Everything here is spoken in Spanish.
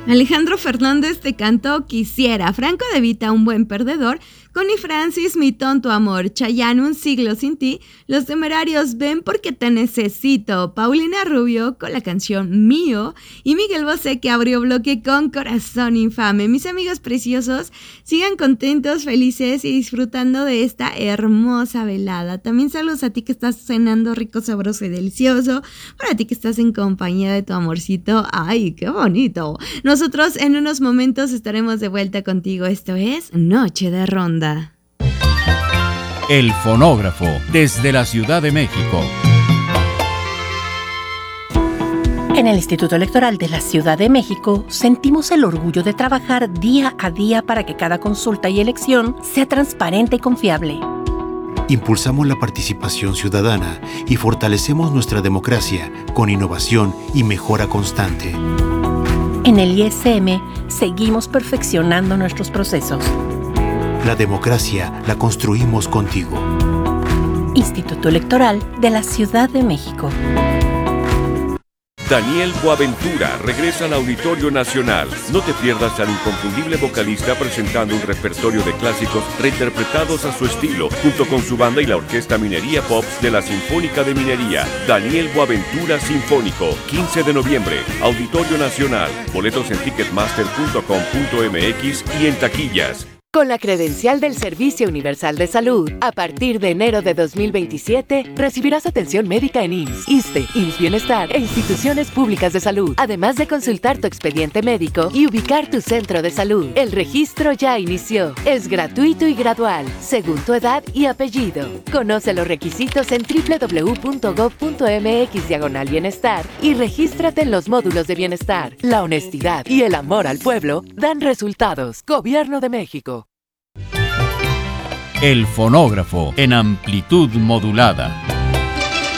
Alejandro Fernández te cantó Quisiera, Franco De Vita, Un buen perdedor, Connie Francis, Mi tonto amor, Chayanne, Un siglo sin ti, Los Temerarios, Ven porque te necesito, Paulina Rubio con la canción Mío y Miguel Bosé que abrió bloque con Corazón infame. Mis amigos preciosos, sigan contentos, felices y disfrutando de esta hermosa velada. También saludos a ti que estás cenando rico, sabroso y delicioso, para ti que estás en compañía de tu amorcito. ¡Ay, qué bonito! Nosotros en unos momentos estaremos de vuelta contigo. Esto es Noche de Ronda. El Fonógrafo, desde la Ciudad de México. En el Instituto Electoral de la Ciudad de México sentimos el orgullo de trabajar día a día para que cada consulta y elección sea transparente y confiable. Impulsamos la participación ciudadana y fortalecemos nuestra democracia con innovación y mejora constante. En el ISM seguimos perfeccionando nuestros procesos. La democracia la construimos contigo. Instituto Electoral de la Ciudad de México. Daniel Boaventura regresa al Auditorio Nacional. No te pierdas al inconfundible vocalista presentando un repertorio de clásicos reinterpretados a su estilo, junto con su banda y la Orquesta Minería Pops de la Sinfónica de Minería. Daniel Boaventura Sinfónico, 15 de noviembre, Auditorio Nacional. Boletos en ticketmaster.com.mx y en taquillas. Con la credencial del Servicio Universal de Salud, a partir de enero de 2027, recibirás atención médica en IMSS, ISSSTE, IMSS Bienestar e instituciones públicas de salud, además de consultar tu expediente médico y ubicar tu centro de salud. El registro ya inició. Es gratuito y gradual, según tu edad y apellido. Conoce los requisitos en www.gov.mx/bienestar y regístrate en los módulos de bienestar. La honestidad y el amor al pueblo dan resultados. Gobierno de México. El Fonógrafo en amplitud modulada.